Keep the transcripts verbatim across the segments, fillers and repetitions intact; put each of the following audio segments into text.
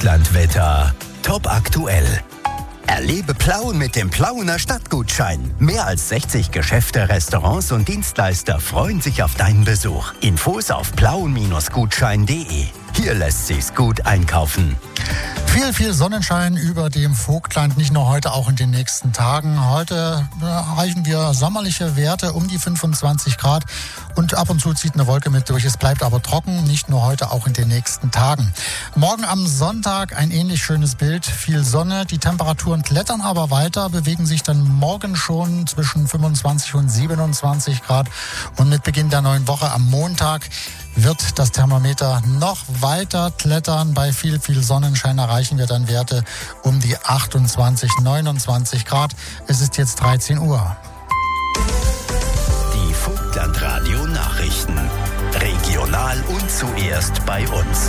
Vogtlandwetter top aktuell. Erlebe Plauen mit dem Plauener Stadtgutschein. Mehr als sechzig Geschäfte, Restaurants und Dienstleister freuen sich auf deinen Besuch. Infos auf plauen Gutschein punkt de. Hier lässt sich's gut einkaufen. Viel, viel Sonnenschein über dem Vogtland, nicht nur heute, auch in den nächsten Tagen. Heute erreichen wir sommerliche Werte um die fünfundzwanzig Grad und ab und zu zieht eine Wolke mit durch. Es bleibt aber trocken, nicht nur heute, auch in den nächsten Tagen. Morgen am Sonntag ein ähnlich schönes Bild, viel Sonne. Die Temperaturen klettern aber weiter, bewegen sich dann morgen schon zwischen fünfundzwanzig und siebenundzwanzig Grad. Und mit Beginn der neuen Woche am Montag wird das Thermometer noch weiter klettern. Bei viel, viel Sonnenschein erreichen wir dann Werte um die achtundzwanzig, neunundzwanzig Grad. Es ist jetzt dreizehn Uhr. Die Vogtlandradio Nachrichten. Regional und zuerst bei uns.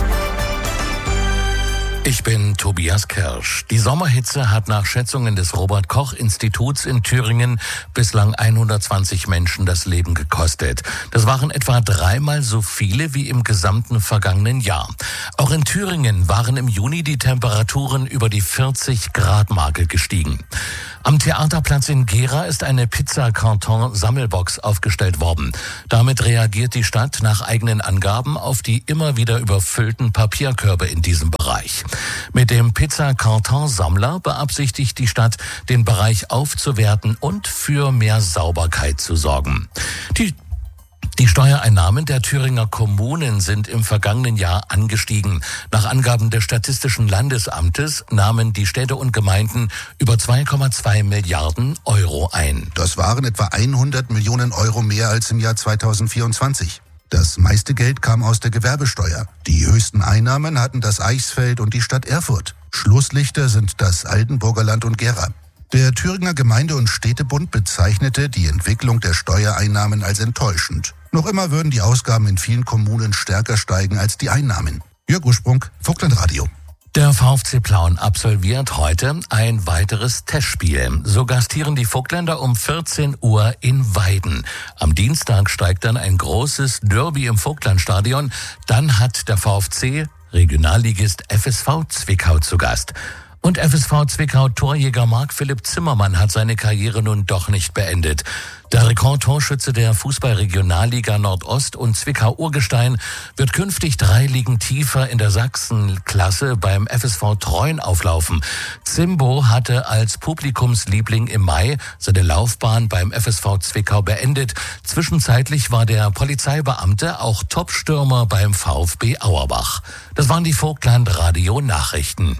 Ich bin Tobias Kirsch. Die Sommerhitze hat nach Schätzungen des Robert-Koch-Instituts in Thüringen bislang hundertzwanzig Menschen das Leben gekostet. Das waren etwa dreimal so viele wie im gesamten vergangenen Jahr. Auch in Thüringen waren im Juni die Temperaturen über die vierzig Grad Marke gestiegen. Am Theaterplatz in Gera ist eine Pizza-Karton-Sammelbox aufgestellt worden. Damit reagiert die Stadt nach eigenen Angaben auf die immer wieder überfüllten Papierkörbe in diesem Bereich. Mit dem Pizza-Karton-Sammler beabsichtigt die Stadt, den Bereich aufzuwerten und für mehr Sauberkeit zu sorgen. Die Die Steuereinnahmen der Thüringer Kommunen sind im vergangenen Jahr angestiegen. Nach Angaben des Statistischen Landesamtes nahmen die Städte und Gemeinden über zwei Komma zwei Milliarden Euro ein. Das waren etwa hundert Millionen Euro mehr als im Jahr zweitausendvierundzwanzig. Das meiste Geld kam aus der Gewerbesteuer. Die höchsten Einnahmen hatten das Eichsfeld und die Stadt Erfurt. Schlusslichter sind das Altenburger Land und Gera. Der Thüringer Gemeinde- und Städtebund bezeichnete die Entwicklung der Steuereinnahmen als enttäuschend. Noch immer würden die Ausgaben in vielen Kommunen stärker steigen als die Einnahmen. Jörg Ursprung, Vogtlandradio. Der VfC Plauen absolviert heute ein weiteres Testspiel. So gastieren die Vogtländer um vierzehn Uhr in Weiden. Am Dienstag steigt dann ein großes Derby im Vogtlandstadion. Dann hat der VfC Regionalligist F S V Zwickau zu Gast. Und F S V Zwickau-Torjäger Marc-Philipp Zimmermann hat seine Karriere nun doch nicht beendet. Der Rekordtorschütze der Fußball-Regionalliga Nordost und Zwickau-Urgestein wird künftig drei Ligen tiefer in der Sachsenklasse beim F S V Treuen auflaufen. Zimbo hatte als Publikumsliebling im Mai seine Laufbahn beim F S V Zwickau beendet. Zwischenzeitlich war der Polizeibeamte auch Topstürmer beim VfB Auerbach. Das waren die Vogtland-Radio-Nachrichten.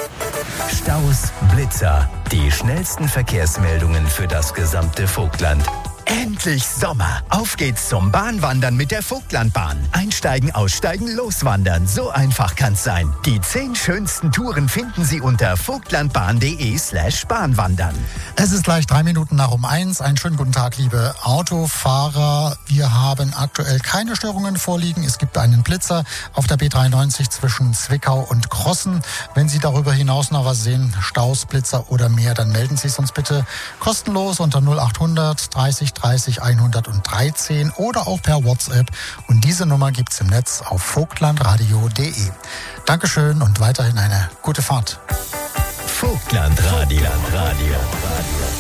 Staus, Blitzer, die schnellsten Verkehrsmeldungen für das gesamte Vogtland. Endlich Sommer! Auf geht's zum Bahnwandern mit der Vogtlandbahn. Einsteigen, aussteigen, loswandern. So einfach kann's sein. Die zehn schönsten Touren finden Sie unter vogtlandbahn.de slash Bahnwandern. Es ist gleich drei Minuten nach um eins. Einen schönen guten Tag, liebe Autofahrer. Wir haben aktuell keine Störungen vorliegen. Es gibt einen Blitzer auf der B dreiundneunzig zwischen Zwickau und Krossen. Wenn Sie darüber hinaus noch was sehen, Staus, Blitzer oder mehr, dann melden Sie es uns bitte kostenlos unter null achthundert dreißig dreißig hundertdreizehn oder auch per WhatsApp. Und diese Nummer gibt's im Netz auf vogtlandradio punkt de. Dankeschön und weiterhin eine gute Fahrt. Vogtlandradio. Radio.